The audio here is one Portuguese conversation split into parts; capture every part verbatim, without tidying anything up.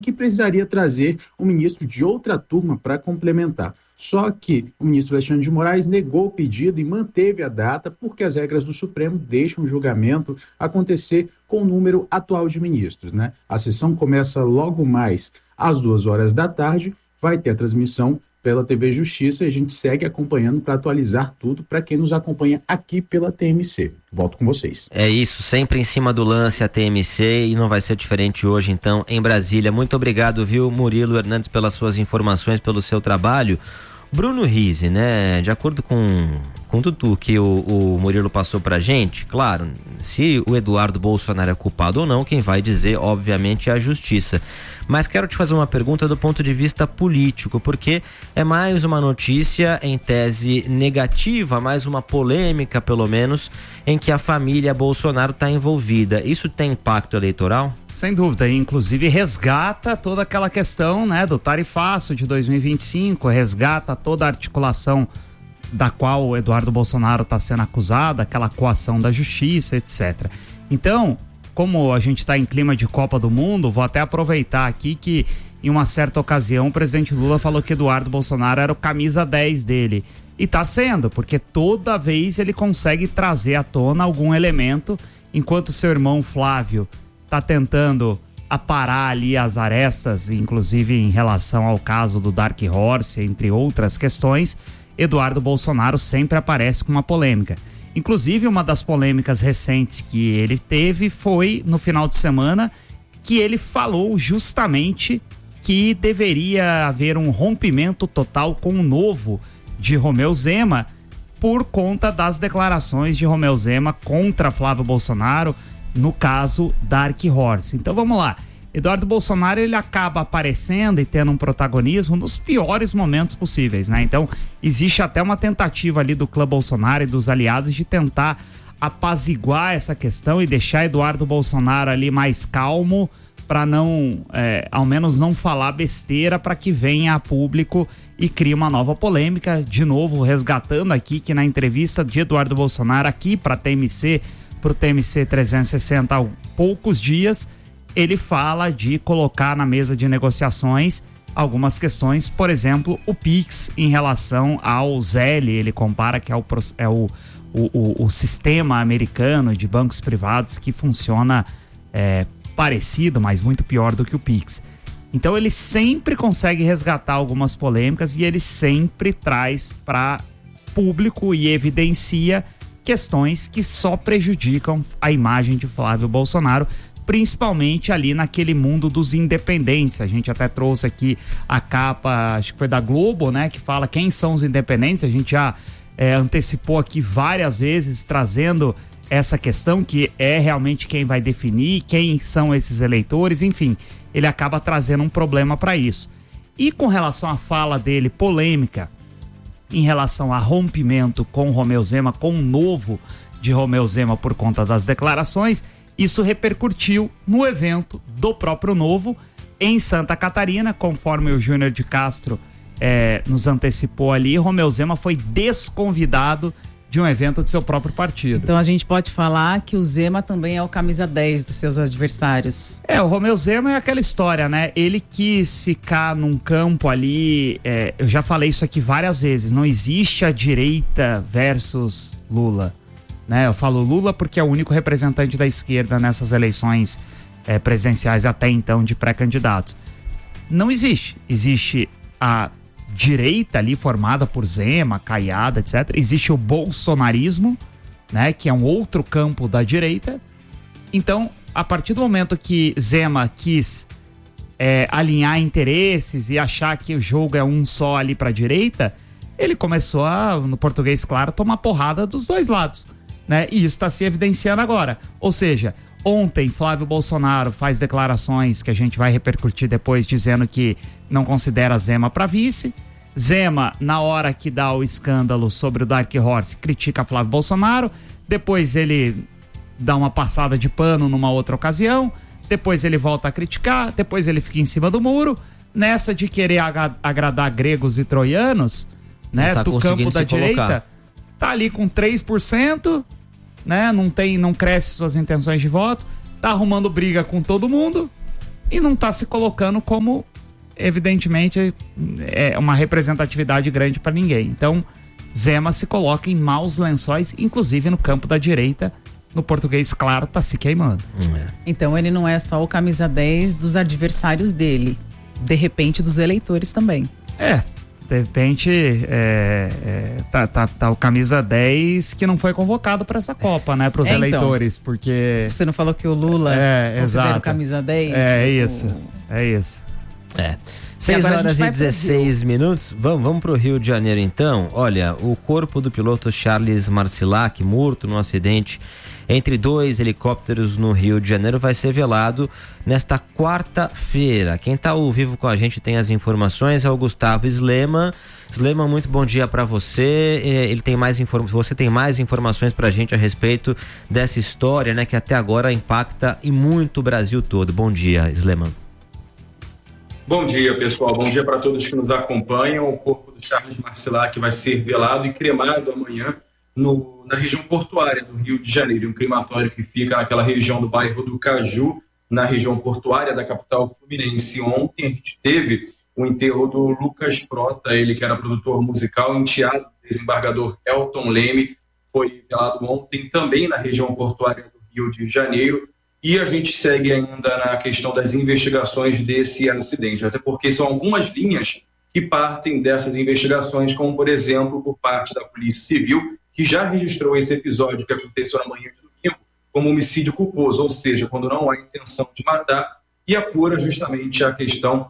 que precisaria trazer um ministro de outra turma para complementar. Só que o ministro Alexandre de Moraes negou o pedido e manteve a data porque as regras do Supremo deixam o julgamento acontecer com o número atual de ministros, né? A sessão começa logo mais às duas horas da tarde, vai ter a transmissão pela T V Justiça e a gente segue acompanhando para atualizar tudo para quem nos acompanha aqui pela T M C. Volto com vocês. É isso, sempre em cima do lance a T M C e não vai ser diferente hoje então em Brasília. Muito obrigado, viu, Murilo Hernandes, pelas suas informações, pelo seu trabalho. Bruno Rizzi, né, de acordo com, com tudo que o, o Murilo passou pra gente, claro, se o Eduardo Bolsonaro é culpado ou não, quem vai dizer, obviamente, é a justiça. Mas quero te fazer uma pergunta do ponto de vista político, porque é mais uma notícia em tese negativa, mais uma polêmica, pelo menos, em que a família Bolsonaro está envolvida. Isso tem impacto eleitoral? Sem dúvida, inclusive resgata toda aquela questão, né, do tarifaço de dois mil e vinte e cinco, resgata toda a articulação da qual o Eduardo Bolsonaro está sendo acusado, aquela coação da justiça, etcétera. Então, como a gente está em clima de Copa do Mundo, vou até aproveitar aqui que em uma certa ocasião o presidente Lula falou que Eduardo Bolsonaro era o camisa dez dele. E está sendo, porque toda vez ele consegue trazer à tona algum elemento, enquanto seu irmão Flávio está tentando aparar ali as arestas, inclusive em relação ao caso do Dark Horse, entre outras questões, Eduardo Bolsonaro sempre aparece com uma polêmica. Inclusive, uma das polêmicas recentes que ele teve foi no final de semana, que ele falou justamente que deveria haver um rompimento total com o Novo de Romeu Zema, por conta das declarações de Romeu Zema contra Flávio Bolsonaro, no caso Dark Horse. Então vamos lá, Eduardo Bolsonaro ele acaba aparecendo e tendo um protagonismo nos piores momentos possíveis, né? Então existe até uma tentativa ali do clã Bolsonaro e dos aliados de tentar apaziguar essa questão e deixar Eduardo Bolsonaro ali mais calmo para não, é, ao menos não falar besteira, para que venha a público e crie uma nova polêmica. De novo, resgatando aqui que na entrevista de Eduardo Bolsonaro aqui para T M C, para o T M C trezentos e sessenta há poucos dias, ele fala de colocar na mesa de negociações algumas questões, por exemplo, o Pix em relação ao Zelle. Ele compara que é o, é o, o, o sistema americano de bancos privados que funciona é, parecido, mas muito pior do que o Pix. Então ele sempre consegue resgatar algumas polêmicas e ele sempre traz para público e evidencia questões que só prejudicam a imagem de Flávio Bolsonaro, principalmente ali naquele mundo dos independentes. A gente até trouxe aqui a capa, acho que foi da Globo, né, que fala quem são os independentes. A gente já é, antecipou aqui várias vezes, trazendo essa questão que é realmente quem vai definir, quem são esses eleitores, enfim, ele acaba trazendo um problema para isso. E com relação à fala dele, polêmica, em relação a rompimento com Romeu Zema, com o Novo de Romeu Zema por conta das declarações, isso repercutiu no evento do próprio Novo em Santa Catarina, conforme o Júnior de Castro é, nos antecipou ali. Romeu Zema foi desconvidado de um evento do seu próprio partido. Então a gente pode falar que o Zema também é o camisa dez dos seus adversários. É, o Romeu Zema é aquela história, né? Ele quis ficar num campo ali, é, eu já falei isso aqui várias vezes, não existe a direita versus Lula, né? Eu falo Lula porque é o único representante da esquerda nessas eleições é, presidenciais até então de pré-candidatos. Não existe. Existe a direita ali formada por Zema, Caiado, etcétera. Existe o bolsonarismo, né, que é um outro campo da direita. Então, a partir do momento que Zema quis é, alinhar interesses e achar que o jogo é um só ali para a direita, ele começou a, no português claro, tomar porrada dos dois lados, né? E isso está se evidenciando agora. Ou seja, ontem Flávio Bolsonaro faz declarações que a gente vai repercutir depois, dizendo que não considera Zema para vice. Zema, na hora que dá o escândalo sobre o Dark Horse, critica Flávio Bolsonaro. Depois ele dá uma passada de pano numa outra ocasião. Depois ele volta a criticar. Depois ele fica em cima do muro. Nessa de querer ag- agradar gregos e troianos, né, tá do campo da direita, colocar. Tá ali com três por cento, né, não tem, não cresce suas intenções de voto, tá arrumando briga com todo mundo, e não está se colocando como, evidentemente, é uma representatividade grande para ninguém. Então, Zema se coloca em maus lençóis, inclusive no campo da direita. No português, claro, tá se queimando. É. Então ele não é só o camisa dez dos adversários dele, de repente dos eleitores também. É, de repente é, é, tá, tá, tá o camisa dez que não foi convocado para essa Copa, né, para os é, eleitores, então, porque... Você não falou que o Lula é, considera o camisa dez? É, é isso, o... é isso. É. seis horas e dezesseis minutos. Vamos, vamos para o Rio de Janeiro então. Olha, o corpo do piloto Charles Marcilac, morto num acidente entre dois helicópteros no Rio de Janeiro, vai ser velado nesta quarta-feira. Quem está ao vivo com a gente tem as informações, é o Gustavo Slema. Slema, muito bom dia para você. Ele tem mais inform... Você tem mais informações para a gente a respeito dessa história, né, que até agora impacta e muito o Brasil todo. Bom dia, Slema. Bom dia, pessoal. Bom dia para todos que nos acompanham. O corpo do Charles Marcilac vai ser velado e cremado amanhã no, na região portuária do Rio de Janeiro, um crematório que fica naquela região do bairro do Caju, na região portuária da capital fluminense. Ontem a gente teve o enterro do Lucas Frota, ele que era produtor musical, enteado do desembargador Elton Leme, foi velado ontem também na região portuária do Rio de Janeiro. E a gente segue ainda na questão das investigações desse acidente, até porque são algumas linhas que partem dessas investigações, como, por exemplo, por parte da Polícia Civil, que já registrou esse episódio que aconteceu na manhã de domingo como homicídio culposo, ou seja, quando não há intenção de matar, e apura justamente a questão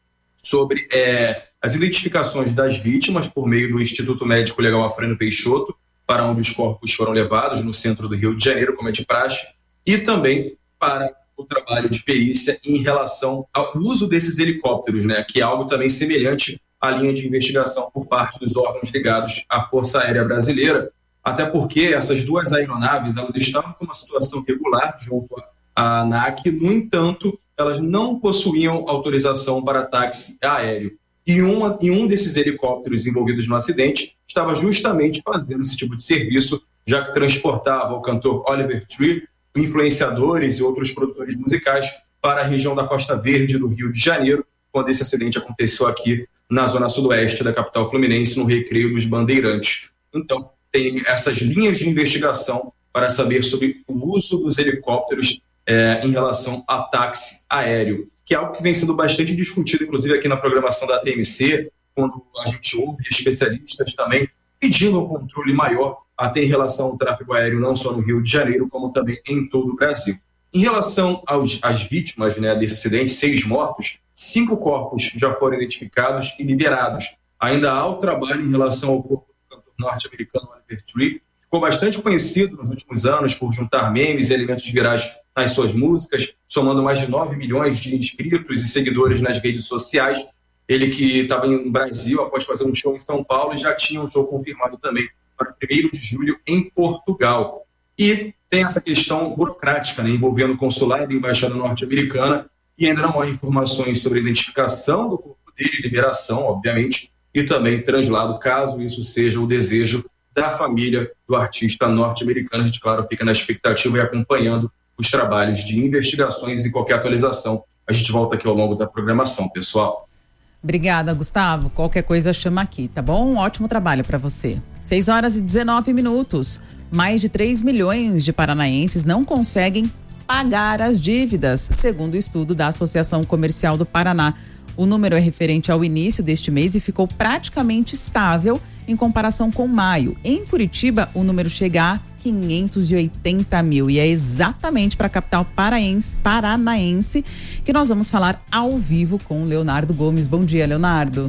sobre é, as identificações das vítimas por meio do Instituto Médico Legal Afrino Peixoto, para onde os corpos foram levados no centro do Rio de Janeiro, como é de praxe, e também para o trabalho de perícia em relação ao uso desses helicópteros, né, que é algo também semelhante à linha de investigação por parte dos órgãos ligados à Força Aérea Brasileira, até porque essas duas aeronaves elas estavam com uma situação regular junto à ANAC, no entanto, elas não possuíam autorização para táxi aéreo. E, uma, e um desses helicópteros envolvidos no acidente estava justamente fazendo esse tipo de serviço, já que transportava o cantor Oliver Tree, influenciadores e outros produtores musicais para a região da Costa Verde do Rio de Janeiro, quando esse acidente aconteceu aqui na zona sudoeste da capital fluminense, no Recreio dos Bandeirantes. Então, tem essas linhas de investigação para saber sobre o uso dos helicópteros é, em relação a táxi aéreo, que é algo que vem sendo bastante discutido, inclusive aqui na programação da T M C, quando a gente ouve especialistas também pedindo um controle maior até em relação ao tráfego aéreo, não só no Rio de Janeiro, como também em todo o Brasil. Em relação aos, às vítimas, né, desse acidente, seis mortos, cinco corpos já foram identificados e liberados. Ainda há o trabalho em relação ao corpo do cantor norte-americano Oliver Tree, ficou bastante conhecido nos últimos anos por juntar memes e elementos virais nas suas músicas, somando mais de nove milhões de inscritos e seguidores nas redes sociais. Ele que estava em Brasil após fazer um show em São Paulo e já tinha um show confirmado também para primeiro de julho em Portugal. E tem essa questão burocrática, né, envolvendo o consulado e a embaixada norte-americana, e ainda não há informações sobre a identificação do corpo dele, liberação, obviamente, e também translado, caso isso seja o desejo da família do artista norte-americano. A gente, claro, fica na expectativa e acompanhando os trabalhos de investigações e qualquer atualização. A gente volta aqui ao longo da programação, pessoal. Obrigada, Gustavo. Qualquer coisa chama aqui, tá bom? Um ótimo trabalho para você. seis horas e dezenove minutos. Mais de três milhões de paranaenses não conseguem pagar as dívidas, segundo o estudo da Associação Comercial do Paraná. O número é referente ao início deste mês e ficou praticamente estável em comparação com maio. Em Curitiba, o número chega a quinhentos e oitenta mil e é exatamente para a capital paraense, paranaense que nós vamos falar ao vivo com o Leonardo Gomes. Bom dia, Leonardo.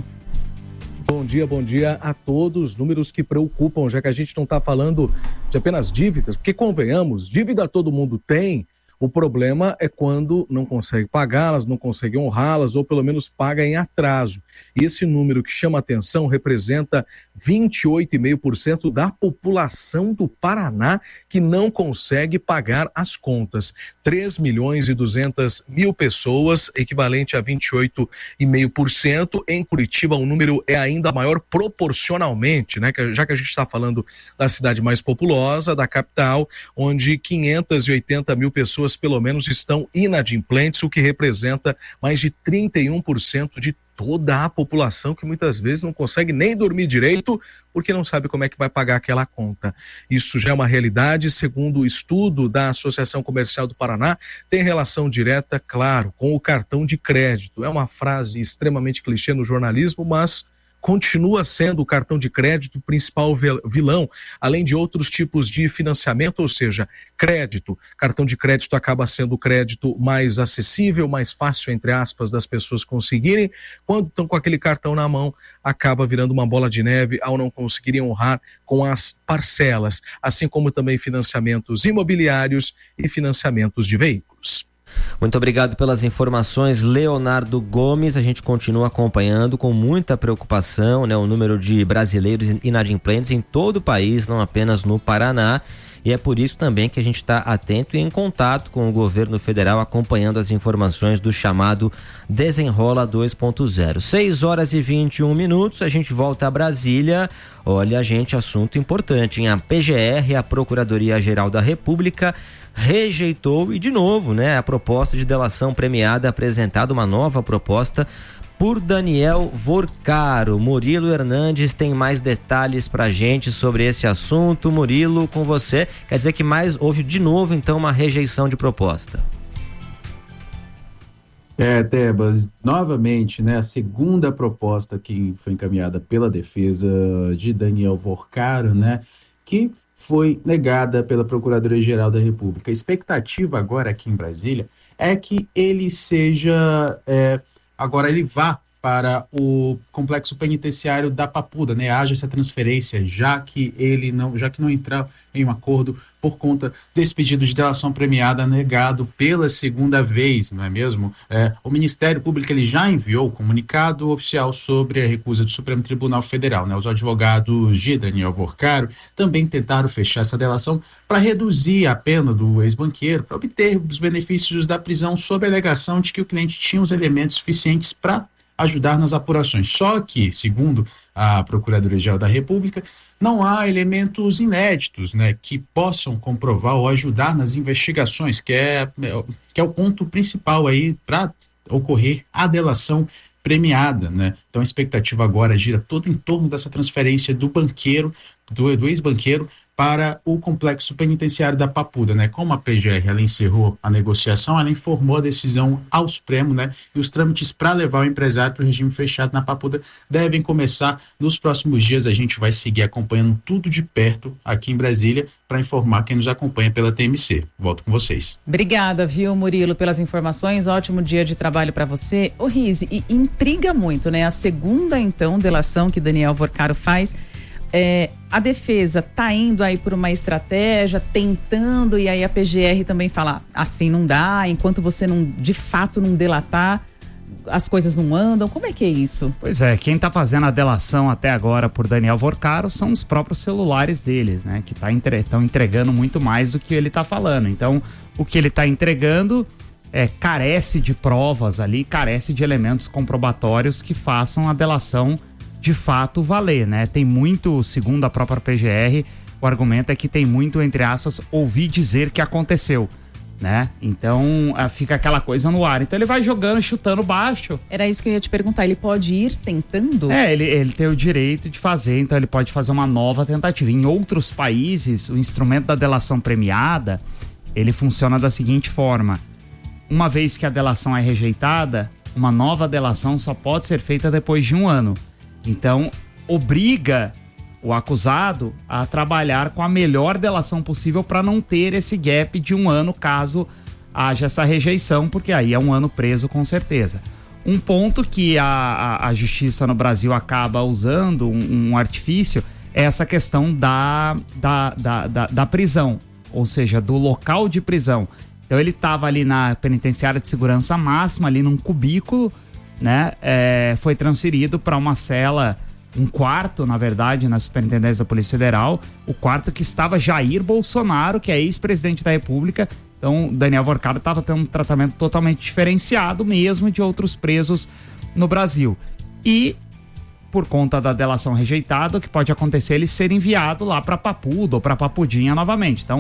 Bom dia, bom dia a todos. Números que preocupam, já que a gente não está falando de apenas dívidas, porque convenhamos, dívida todo mundo tem. O problema é quando não consegue pagá-las, não consegue honrá-las ou pelo menos paga em atraso. E esse número que chama atenção representa vinte e oito vírgula cinco por cento da população do Paraná que não consegue pagar as contas. três milhões e duzentas mil pessoas, equivalente a vinte e oito vírgula cinco por cento. Em Curitiba o número é ainda maior proporcionalmente, né? Já que a gente está falando da cidade mais populosa, da capital, onde quinhentas e oitenta mil pessoas pessoas, pelo menos, estão inadimplentes, o que representa mais de trinta e um por cento de toda a população, que muitas vezes não consegue nem dormir direito porque não sabe como é que vai pagar aquela conta. Isso já é uma realidade, segundo o estudo da Associação Comercial do Paraná, tem relação direta, claro, com o cartão de crédito. É uma frase extremamente clichê no jornalismo, mas continua sendo o cartão de crédito o principal vilão, além de outros tipos de financiamento, ou seja, crédito. Cartão de crédito acaba sendo o crédito mais acessível, mais fácil, entre aspas, das pessoas conseguirem. Quando estão com aquele cartão na mão, acaba virando uma bola de neve ao não conseguirem honrar com as parcelas, assim como também financiamentos imobiliários e financiamentos de veículos. Muito obrigado pelas informações, Leonardo Gomes. A gente continua acompanhando com muita preocupação, né, o número de brasileiros inadimplentes em todo o país, não apenas no Paraná. E é por isso também que a gente está atento e em contato com o governo federal, acompanhando as informações do chamado Desenrola dois ponto zero. seis horas e vinte e um minutos, a gente volta a Brasília. Olha, gente, assunto importante, hein? A P G R, a Procuradoria-Geral da República, rejeitou e de novo, né, a proposta de delação premiada, apresentada uma nova proposta por Daniel Vorcaro. Murilo Hernandes tem mais detalhes pra gente sobre esse assunto. Murilo, com você. Quer dizer que mais houve de novo então uma rejeição de proposta? É, Tebas, novamente, né, a segunda proposta que foi encaminhada pela defesa de Daniel Vorcaro, né, que foi negada pela Procuradoria-Geral da República. A expectativa agora aqui em Brasília é que ele seja, é, agora ele vá para o complexo penitenciário da Papuda, né? Haja essa transferência, já que ele não, já que não entrar em um acordo por conta desse pedido de delação premiada negado pela segunda vez, não é mesmo? É, o Ministério Público ele já enviou o comunicado oficial sobre a recusa do Supremo Tribunal Federal, né? Os advogados de Daniel Vorcaro também tentaram fechar essa delação para reduzir a pena do ex-banqueiro, para obter os benefícios da prisão sob a alegação de que o cliente tinha os elementos suficientes para ajudar nas apurações. Só que, segundo a Procuradoria-Geral da República, não há elementos inéditos, né, que possam comprovar ou ajudar nas investigações, que é, que é o ponto principal aí para ocorrer a delação premiada, né? Então a expectativa agora gira toda em torno dessa transferência do banqueiro, do, do ex-banqueiro, para o complexo penitenciário da Papuda, né? Como a P G R ela encerrou a negociação, ela informou a decisão ao Supremo, né? E os trâmites para levar o empresário para o regime fechado na Papuda devem começar nos próximos dias. A gente vai seguir acompanhando tudo de perto aqui em Brasília para informar quem nos acompanha pela T M C. Volto com vocês. Obrigada, viu, Murilo, pelas informações. Ótimo dia de trabalho para você. Ô, Rizzi, e intriga muito, né? A segunda, então, delação que Daniel Vorcaro faz. É, a defesa tá indo aí por uma estratégia, tentando, e aí a P G R também fala, assim não dá, enquanto você não, de fato não delatar, as coisas não andam. Como é que é isso? Pois é, quem tá fazendo a delação até agora por Daniel Vorcaro são os próprios celulares deles, né? Que tá entre, tão entregando muito mais do que ele tá falando. Então, o que ele tá entregando é, carece de provas ali, carece de elementos comprobatórios que façam a delação de fato valer, né? Tem muito, segundo a própria P G R, o argumento é que tem muito, entre aspas, ouvir dizer que aconteceu, né? Então fica aquela coisa no ar. Então ele vai jogando, chutando baixo. Era isso que eu ia te perguntar, ele pode ir tentando? É, ele, ele tem o direito de fazer, então ele pode fazer uma nova tentativa. Em outros países, o instrumento da delação premiada, ele funciona da seguinte forma: uma vez que a delação é rejeitada, uma nova delação só pode ser feita depois de um ano. Então, obriga o acusado a trabalhar com a melhor delação possível para não ter esse gap de um ano caso haja essa rejeição, porque aí é um ano preso com certeza. Um ponto que a, a, a justiça no Brasil acaba usando, um, um artifício, é essa questão da, da, da, da, da prisão, ou seja, do local de prisão. Então ele estava ali na penitenciária de segurança máxima, ali num cubículo, né? É, foi transferido para uma cela, um quarto, na verdade, na Superintendência da Polícia Federal, o quarto que estava Jair Bolsonaro, que é ex-presidente da República. Então, Daniel Vorcaro estava tendo um tratamento totalmente diferenciado mesmo de outros presos no Brasil. E, por conta da delação rejeitada, o que pode acontecer é ele ser enviado lá para Papuda ou para Papudinha novamente. Então,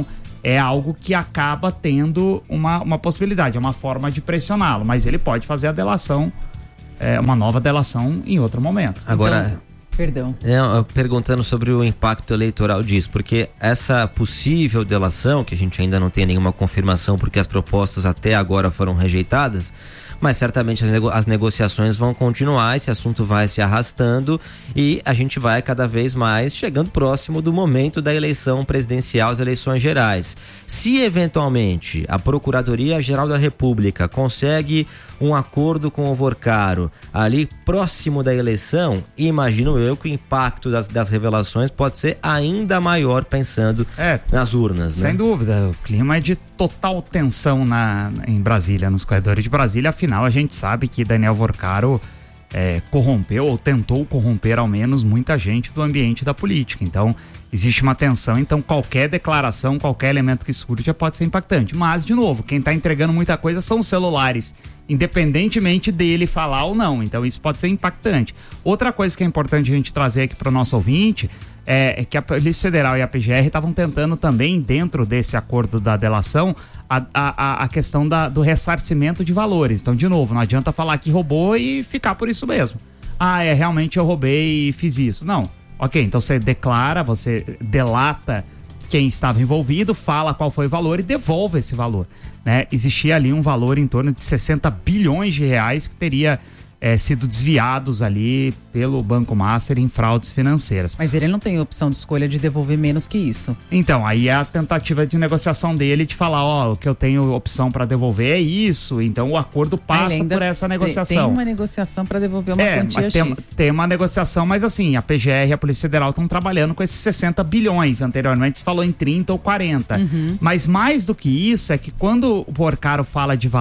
é algo que acaba tendo uma, uma possibilidade, é uma forma de pressioná-lo, mas ele pode fazer a delação, é, uma nova delação em outro momento. Agora, então, perdão. É, perguntando sobre o impacto eleitoral disso, porque essa possível delação, que a gente ainda não tem nenhuma confirmação, porque as propostas até agora foram rejeitadas, mas certamente as, nego- as negociações vão continuar, esse assunto vai se arrastando e a gente vai cada vez mais chegando próximo do momento da eleição presidencial, as eleições gerais. Se eventualmente a Procuradoria-Geral da República consegue um acordo com o Vorcaro ali próximo da eleição, imagino eu que o impacto das, das revelações pode ser ainda maior pensando é, nas urnas. Sem né? dúvida, o clima é de total tensão na, em Brasília, nos corredores de Brasília. Afinal, a gente sabe que Daniel Vorcaro é, corrompeu ou tentou corromper ao menos muita gente do ambiente da política. Então, existe uma tensão, então qualquer declaração, qualquer elemento que surja pode ser impactante. Mas, de novo, quem está entregando muita coisa são os celulares, independentemente dele falar ou não. Então isso pode ser impactante. Outra coisa que é importante a gente trazer aqui para o nosso ouvinte é, é que a Polícia Federal e a P G R estavam tentando também, dentro desse acordo da delação, a, a, a questão da, do ressarcimento de valores. Então, de novo, não adianta falar que roubou e ficar por isso mesmo. Ah, é, realmente eu roubei e fiz isso. Não. Ok, então você declara, você delata quem estava envolvido, fala qual foi o valor e devolve esse valor, né? Existia ali um valor em torno de sessenta bilhões de reais que teria é, sido desviados ali pelo Banco Master em fraudes financeiras. Mas ele não tem opção de escolha de devolver menos que isso. Então, aí é a tentativa de negociação dele de falar, ó, o que eu tenho opção para devolver é isso. Então o acordo passa por essa negociação. Tem uma negociação para devolver uma é, quantia tem, X. Tem uma negociação, mas assim, a P G R e a Polícia Federal estão trabalhando com esses sessenta bilhões. Anteriormente se falou em trinta ou quarenta. Uhum. Mas mais do que isso é que quando o Vorcaro fala de valor